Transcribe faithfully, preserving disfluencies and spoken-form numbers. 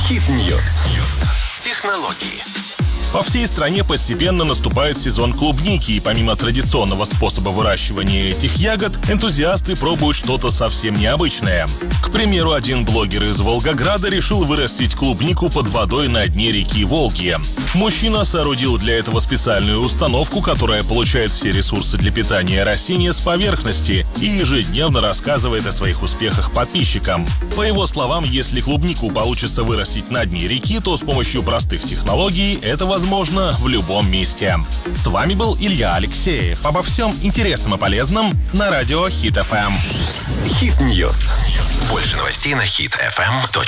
Хит-ньюс. Технологии. По всей стране постепенно наступает сезон клубники, и помимо традиционного способа выращивания этих ягод, энтузиасты пробуют что-то совсем необычное. К примеру, один блогер из Волгограда решил вырастить клубнику под водой на дне реки Волги. Мужчина соорудил для этого специальную установку, которая получает все ресурсы для питания растения с поверхности и ежедневно рассказывает о своих успехах подписчикам. По его словам, если клубнику получится вырастить на дне реки, то с помощью простых технологий это возможно в любом месте. С вами был Илья Алексеев. Обо всем интересном и полезном на радио Хит эф эм. Хит-ньюс. Больше новостей на хит эф эм точка ру.